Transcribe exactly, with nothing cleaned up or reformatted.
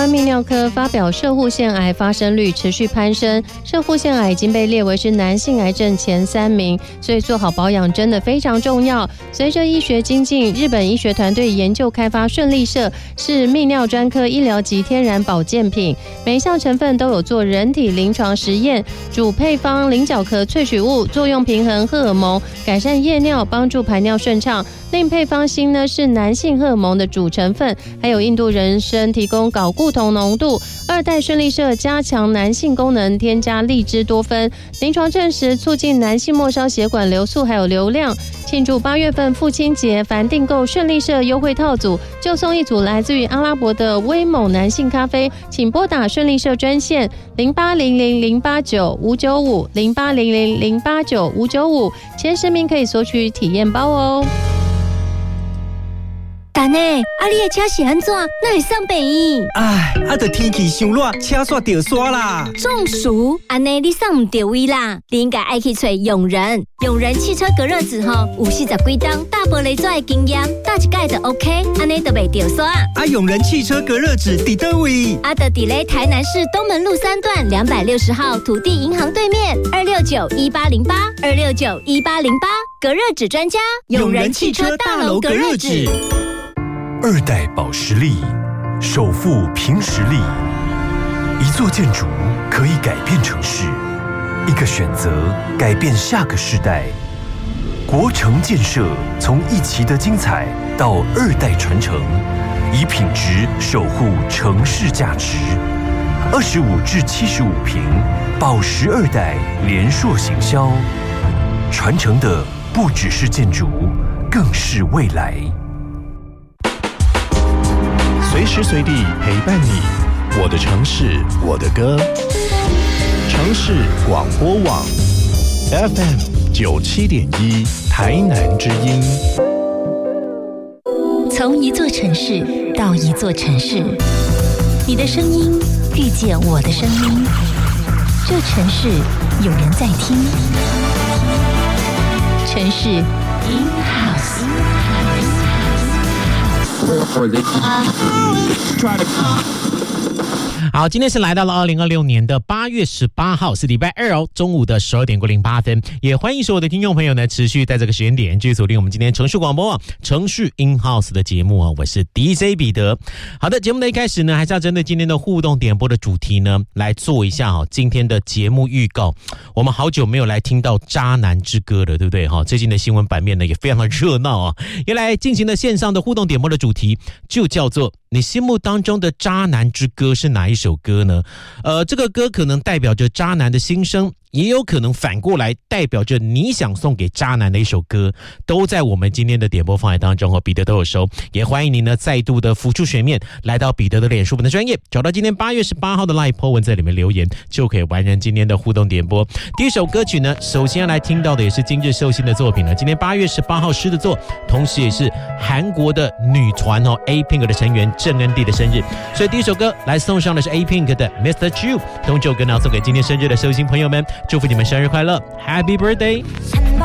湾泌尿科发表摄护腺癌发生率持续攀升，摄护腺癌已经被列为是男性癌症前三名，所以做好保养真的非常重要。随着医学精进，日本医学团队研究开发顺利摄，是泌尿专科医疗级天然保健品，每一项成分都有做人体临床实验。主配方菱角壳萃取物作用平衡荷尔蒙，改善夜尿，帮助排尿顺畅。另配方锌呢是男性荷尔蒙的主成分，还有印度人参提供睾固酮浓度。二代顺利摄加强男性功能，添加荔枝多酚，临床证实促进男性末梢血管流速还有流量。庆祝八月份父亲节，凡订购顺利摄优惠套组，就送一组来自于阿拉伯的威猛男性咖啡。请拨打顺利摄专线零八零零零八九五九五零八零零零八九五九五，前十名可以索取体验包哦。 但呢，啊，你的车是安怎？哪会送病院？ 哎，啊，就天气伤热，车煞掉煞啦。 中暑，安尼你送唔到位啦。你应该爱去找永仁，永仁汽车隔热纸吼，有四十几档大玻璃做的经验，打一盖就 OK， 安尼就袂掉煞。 啊，永仁汽车隔热纸伫倒位？ 啊，就伫咧台南市东门路三段两百六十号土地银行对面，二六九一八零八二六九一八零八，隔热纸专家， 永仁汽车大楼隔热纸。 二代保时力，首富凭实力。一座建筑可以改变城市，一个选择改变下个世代。国城建设从一期的精彩到二代传承，以品质守护城市价值。二十五至七十五坪，保时二代联硕行销，传承的不只是建筑，更是未来。 随时随地陪伴你，我的城市，我的歌。城市广播网 F M 九七点一，台南之音。 从一座城市到一座城市，你的声音遇见我的声音，这城市有人在听。城市 In House。 好，今天是来到了二零二六年的八月十八号，是礼拜二哦，中午的十二点过零八分。也欢迎所有的听众朋友呢，持续在这个时间点继续锁定我们今天城市广播网城市 In House 的节目啊，我是 D J 彼得。好的，节目的一开始呢，还是要针对今天的互动点播的主题呢，来做一下哦，今天的节目预告。我们好久没有来听到渣男之歌了，对不对哈？最近的新闻版面呢也非常的热闹啊，也来进行了线上的互动点播的主题，就叫做你心目当中的渣男之歌是哪一首歌呢？呃，这个歌可能代表着渣男的心声，也有可能反过来代表着你想送给渣男的一首歌，都在我们今天的点播范围当中哦，彼得都有收。也欢迎您呢再度的浮出水面，来到彼得的脸书文的专页，找到今天八月十八号的 Live po 文，在里面留言，就可以完成今天的互动点播。第一首歌曲呢，首先要来听到的也是今日寿星的作品了。今天八月十八号狮子座，同时也是韩国的女团哦 A Pink 的成员郑恩地的生日，所以第一首歌来送上的是 A Pink 的 Mister Chu， 同这首歌呢送给今天生日的寿星朋友们，祝福你们生日快乐 ，Happy Birthday！